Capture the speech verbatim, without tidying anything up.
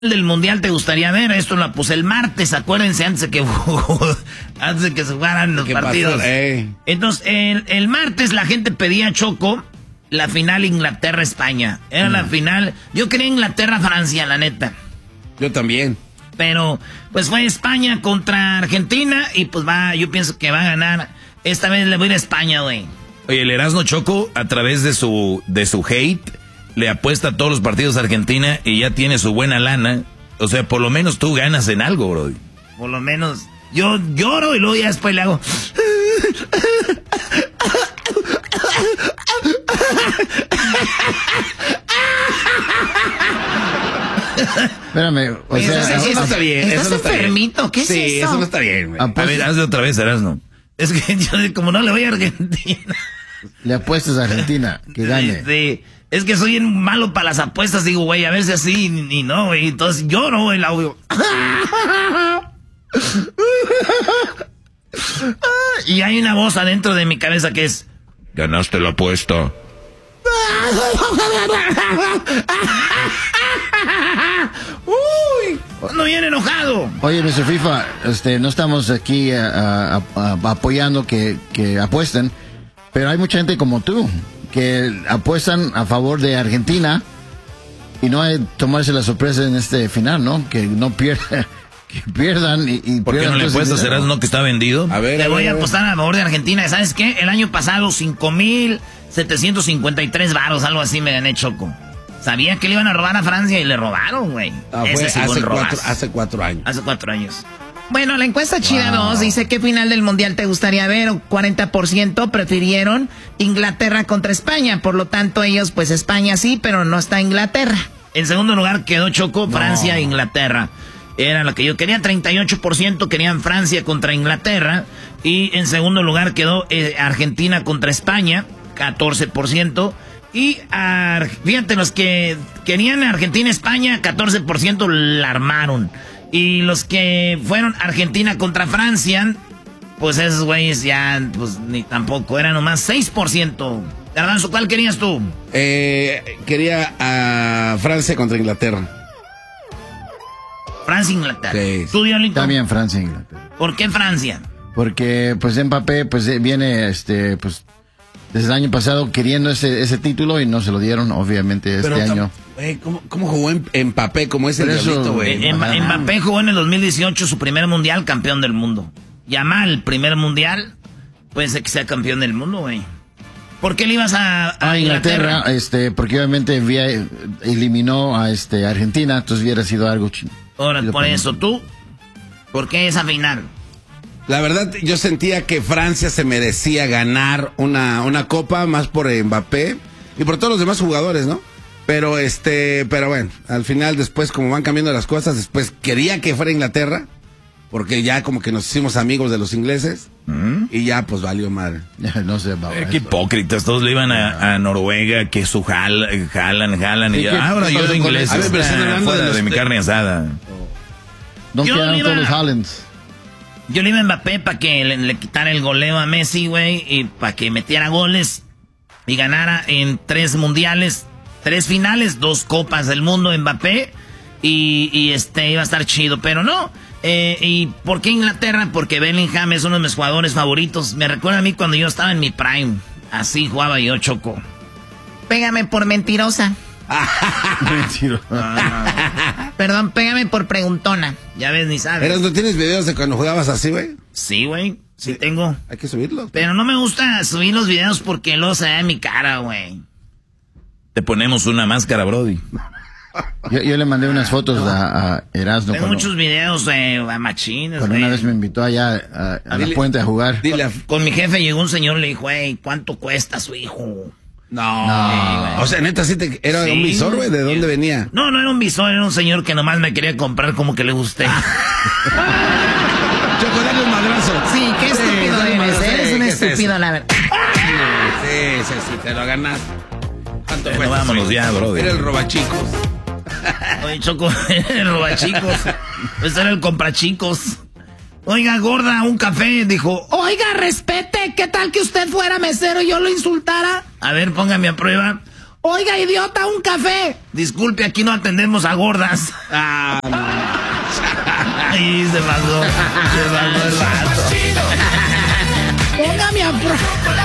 del mundial te gustaría ver? Esto lo puse el martes, acuérdense, antes de que antes de que se jugaran los partidos. Entonces, el, el martes la gente pedía, Choco, la final Inglaterra-España. Era mm. la final. Yo quería Inglaterra-Francia, la neta. Yo también. Pero, pues fue España contra Argentina y pues va, yo pienso que va a ganar. Esta vez le voy a ir a España, güey. Oye, el Erasmo Choco, a través de su, de su hate, le apuesta a todos los partidos a Argentina y ya tiene su buena lana. O sea, por lo menos tú ganas en algo, bro. Por lo menos yo lloro y luego ya después le hago... Espérame, o Oye, sea... Eso, eso, eso no está bien. ¿Estás eso no está enfermito? bien. ¿Qué es sí, eso? Sí, eso no está bien, güey. A ver, hazlo otra vez, Erasmo. Es que yo, como no le voy a Argentina... Le apuestas a Argentina, que gane. Sí, sí. Es que soy malo para las apuestas, digo, güey, a ver si así, ni no, güey. Entonces lloro el audio. Y hay una voz adentro de mi cabeza que es... Ganaste la apuesta. Uy, no viene enojado. Oye, mister FIFA, este, no estamos aquí a, a, a, apoyando que, que apuesten, pero hay mucha gente como tú que apuestan a favor de Argentina y no hay tomarse la sorpresa en este final, ¿no? Que no pierda, que pierdan y, y ¿por qué no le apuestas, Erasmo, que está vendido? A ver, le a voy ver, a apostar a favor de Argentina. ¿Sabes qué? El año pasado cinco mil setecientos cincuenta y tres varos, algo así me gané, Choco. Sabía que le iban a robar a Francia y le robaron, güey. Ah, fue hace, cuatro, hace cuatro años. Hace cuatro años. Bueno, la encuesta Chida wow. dos dice qué final del mundial te gustaría ver. cuarenta por ciento prefirieron Inglaterra contra España. Por lo tanto, ellos, pues España sí, pero no está Inglaterra. En segundo lugar quedó, Choco, Francia e Inglaterra. Era lo que yo quería. treinta y ocho por ciento querían Francia contra Inglaterra. Y en segundo lugar quedó eh, Argentina contra España, catorce por ciento. Y uh, fíjate, los que querían Argentina-España, catorce por ciento la armaron. Y los que fueron Argentina contra Francia, pues esos güeyes ya, pues ni tampoco, era nomás seis por ciento. Garbanzo, ¿cuál querías tú? Eh, quería a Francia contra Inglaterra. Francia-Inglaterra. Sí. ¿Tú, Diolito? También Francia e Inglaterra. ¿Por qué Francia? Porque, pues, Mbappé, pues, viene, este, pues, desde el año pasado queriendo ese, ese título y no se lo dieron, obviamente, este Pero, año. Wey, ¿cómo, ¿Cómo jugó en Mbappé como ese diablito, güey? Eh, Mbappé jugó en el dos mil dieciocho su primer mundial, campeón del mundo. Yamal, primer mundial, puede ser que sea campeón del mundo, güey. ¿Por qué le ibas a, a, a Inglaterra? Inglaterra, este, porque obviamente vía, eliminó a este Argentina, entonces hubiera sido algo chido. Ahora, por eso, ¿tú? ¿Por qué esa final? La verdad, yo sentía que Francia se merecía ganar una, una copa, más por Mbappé y por todos los demás jugadores, ¿no? Pero este, pero bueno, al final después, como van cambiando las cosas, después quería que fuera Inglaterra, porque ya como que nos hicimos amigos de los ingleses, ¿Mm? Y ya pues valió madre. No sé, eh, qué hipócritas, todos le iban a, a Noruega, que su jalan, jalan, jalan, y ya, ahora yo soy inglés, a ver, pero están hablando fuera de, los, de mi carne asada. No quedaron todos los Haalands. Yo le iba a Mbappé para que le, le quitara el goleo a Messi, güey, y para que metiera goles y ganara en tres mundiales, tres finales, dos copas del mundo Mbappé, y, y este iba a estar chido, pero no. Eh, ¿Y por qué Inglaterra? Porque Bellingham es uno de mis jugadores favoritos. Me recuerda a mí cuando yo estaba en mi prime. Así jugaba yo, Choco. Pégame por mentirosa. Mentirosa. Ah, perdón, pégame por preguntona. Ya ves, ni sabes. ¿Eras, ¿No tienes videos de cuando jugabas así, güey? Sí, güey. Sí, sí tengo. Hay que subirlos. Pero no me gusta subir los videos porque luego se ve mi cara, güey. Te ponemos una máscara, Brody. Yo, yo le mandé unas fotos a, a Erasmo. Tengo muchos videos eh, a machines, Cuando una vez me invitó allá a, a dile, la puente a jugar. Dile, con, con mi jefe llegó un señor y le dijo, hey, ¿cuánto cuesta su hijo? No. no. O sea, neta, ¿sí te, era sí, un visor, güey? ¿De dónde venía? No, no era un visor, era un señor que nomás me quería comprar como que le gusté. Choco, dale un madrazo. Sí, qué estúpido sí, eres. Eres un estúpido, la verdad. Sí, sí, sí, te lo ganas. ¿Cuánto cuesta? Vámonos ya, bro. Era el robachicos. Oye, Choco, el robachicos. Este era el comprachicos. Oiga, gorda, un café, dijo. Oiga, respete, ¿qué tal que usted fuera mesero y yo lo insultara? A ver, póngame a prueba. Oiga, idiota, un café. Disculpe, aquí no atendemos a gordas. Ah, Ay, se pasó. Se pasó el vato. Póngame a prueba.